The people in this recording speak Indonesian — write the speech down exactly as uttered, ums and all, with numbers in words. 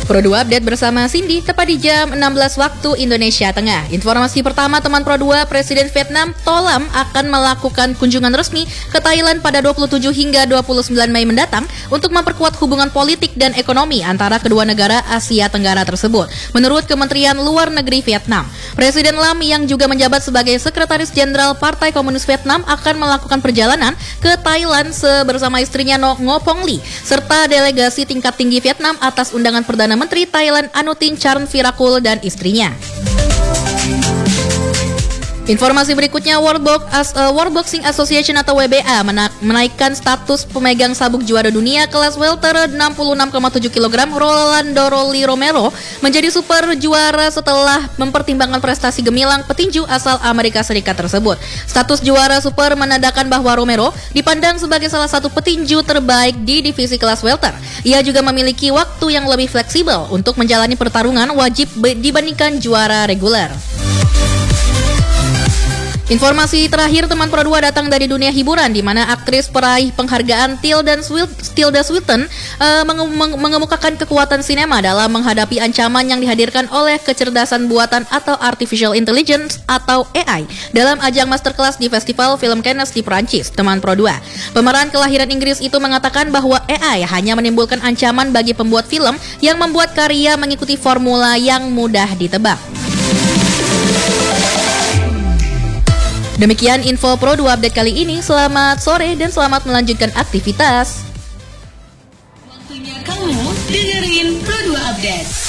Pro dua Update bersama Cindy, tepat di jam enam belas waktu Indonesia Tengah. Informasi pertama teman Pro dua, Presiden Vietnam To Lam akan melakukan kunjungan resmi ke Thailand pada dua puluh tujuh hingga dua puluh sembilan Mei mendatang untuk memperkuat hubungan politik dan ekonomi antara kedua negara Asia Tenggara tersebut. Menurut Kementerian Luar Negeri Vietnam, Presiden Lam yang juga menjabat sebagai Sekretaris Jenderal Partai Komunis Vietnam akan melakukan perjalanan ke Thailand bersama istrinya Ngo Pong Lee serta delegasi tingkat tinggi Vietnam atas undangan Perdana Menteri Thailand Anutin Charnvirakul dan istrinya. Informasi berikutnya, World, Box, As, uh, World Boxing Association atau W B A mena- menaikkan status pemegang sabuk juara dunia kelas welter enam puluh enam koma tujuh kilogram Rolando Rolly Romero menjadi super juara setelah mempertimbangkan prestasi gemilang petinju asal Amerika Serikat tersebut. Status juara super menandakan bahwa Romero dipandang sebagai salah satu petinju terbaik di divisi kelas welter. Ia juga memiliki waktu yang lebih fleksibel untuk menjalani pertarungan wajib dibandingkan juara reguler. Informasi terakhir teman Pro dua datang dari dunia hiburan, di mana aktris peraih penghargaan Tilda Swinton uh, mengemukakan kekuatan sinema dalam menghadapi ancaman yang dihadirkan oleh kecerdasan buatan atau artificial intelligence atau A I dalam ajang masterclass di Festival Film Cannes di Perancis. Teman Pro dua, pemeran kelahiran Inggris itu mengatakan bahwa A I hanya menimbulkan ancaman bagi pembuat film yang membuat karya mengikuti formula yang mudah ditebak. Demikian info Pro dua Update kali ini. Selamat sore dan selamat melanjutkan aktivitas. Waktunya kamu dengerin Pro dua Update.